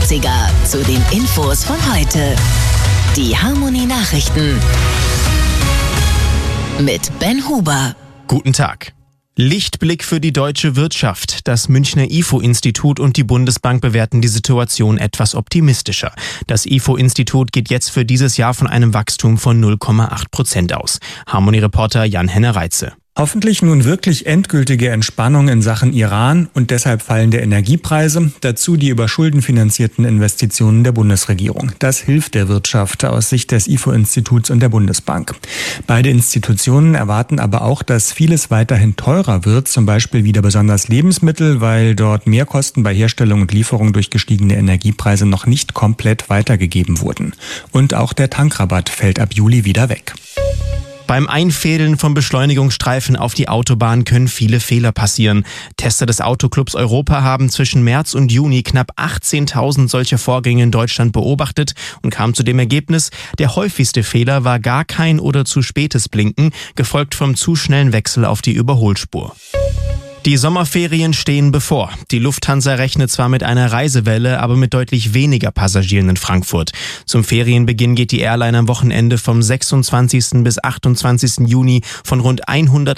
80er zu den Infos von heute. Die Harmony Nachrichten mit Ben Huber. Guten Tag. Lichtblick für die deutsche Wirtschaft. Das Münchner IFO-Institut und die Bundesbank bewerten die Situation etwas optimistischer. Das IFO-Institut geht jetzt für dieses Jahr von einem Wachstum von 0,8% aus. Harmony-Reporter Jan-Henner Reitze. Hoffentlich nun wirklich endgültige Entspannung in Sachen Iran und deshalb fallende Energiepreise, dazu die über Schulden finanzierten Investitionen der Bundesregierung. Das hilft der Wirtschaft aus Sicht des IFO-Instituts und der Bundesbank. Beide Institutionen erwarten aber auch, dass vieles weiterhin teurer wird, zum Beispiel wieder besonders Lebensmittel, weil dort Mehrkosten bei Herstellung und Lieferung durch gestiegene Energiepreise noch nicht komplett weitergegeben wurden. Und auch der Tankrabatt fällt ab Juli wieder weg. Beim Einfädeln von Beschleunigungsstreifen auf die Autobahn können viele Fehler passieren. Tester des Autoclubs Europa haben zwischen März und Juni knapp 18.000 solcher Vorgänge in Deutschland beobachtet und kamen zu dem Ergebnis, der häufigste Fehler war gar kein oder zu spätes Blinken, gefolgt vom zu schnellen Wechsel auf die Überholspur. Die Sommerferien stehen bevor. Die Lufthansa rechnet zwar mit einer Reisewelle, aber mit deutlich weniger Passagieren in Frankfurt. Zum Ferienbeginn geht die Airline am Wochenende vom 26. bis 28. Juni von rund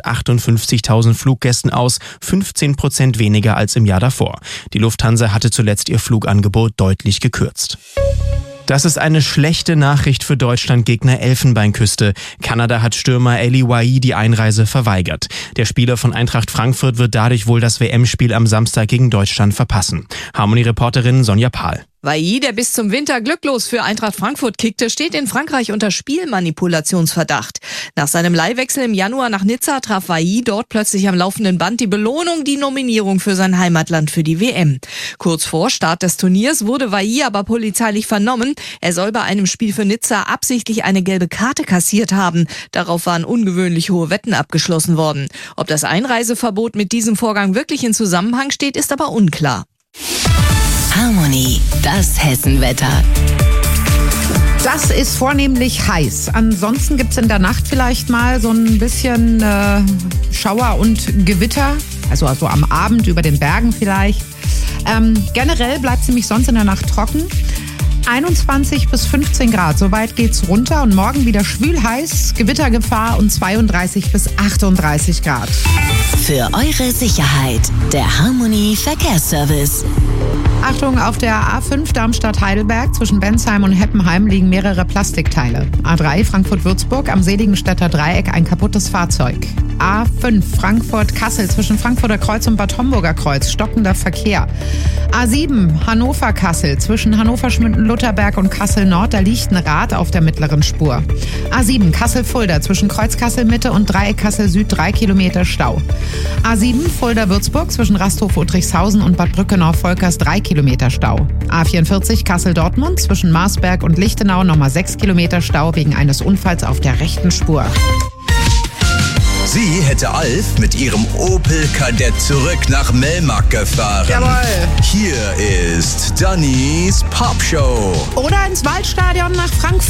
158.000 Fluggästen aus, 15% weniger als im Jahr davor. Die Lufthansa hatte zuletzt ihr Flugangebot deutlich gekürzt. Das ist eine schlechte Nachricht für Deutschland-Gegner Elfenbeinküste. Kanada hat Stürmer Eli Wahi die Einreise verweigert. Der Spieler von Eintracht Frankfurt wird dadurch wohl das WM-Spiel am Samstag gegen Deutschland verpassen. Harmony-Reporterin Sonja Pahl. Wahi, der bis zum Winter glücklos für Eintracht Frankfurt kickte, steht in Frankreich unter Spielmanipulationsverdacht. Nach seinem Leihwechsel im Januar nach Nizza traf Wahi dort plötzlich am laufenden Band die Belohnung, die Nominierung für sein Heimatland für die WM. Kurz vor Start des Turniers wurde Wahi aber polizeilich vernommen. Er soll bei einem Spiel für Nizza absichtlich eine gelbe Karte kassiert haben. Darauf waren ungewöhnlich hohe Wetten abgeschlossen worden. Ob das Einreiseverbot mit diesem Vorgang wirklich in Zusammenhang steht, ist aber unklar. Harmony, das Hessenwetter. Das ist vornehmlich heiß. Ansonsten gibt's in der Nacht vielleicht mal so ein bisschen Schauer und Gewitter. Also am Abend über den Bergen vielleicht. Generell bleibt es nämlich sonst in der Nacht trocken. 21 bis 15 Grad, so weit geht's runter. Und morgen wieder schwül heiß, Gewittergefahr und 32 bis 38 Grad. Für eure Sicherheit, der Harmony Verkehrsservice. Achtung, auf der A5 Darmstadt-Heidelberg zwischen Bensheim und Heppenheim liegen mehrere Plastikteile. A3 Frankfurt-Würzburg am Seligenstädter Dreieck ein kaputtes Fahrzeug. A5 Frankfurt-Kassel zwischen Frankfurter Kreuz und Bad Homburger Kreuz stockender Verkehr. A7 Hannover-Kassel zwischen Hannover-Schmünden-Lutherberg und Kassel-Nord, da liegt ein Rad auf der mittleren Spur. A7 Kassel-Fulda zwischen Kreuz-Kassel-Mitte und Dreieck-Kassel-Süd 3 Kilometer Stau. A7 Fulda-Würzburg zwischen Rasthof-Udricshausen und Bad Brückenau-Volkers 3 Kilometer Stau. A44 Kassel-Dortmund zwischen Marsberg und Lichtenau nochmal 6 Kilometer Stau wegen eines Unfalls auf der rechten Spur. Sie hätte Alf mit ihrem Opel Kadett zurück nach Melmark gefahren. Jawohl. Hier ist Dannys Popshow. Oder ins Waldstadion nach Frankfurt.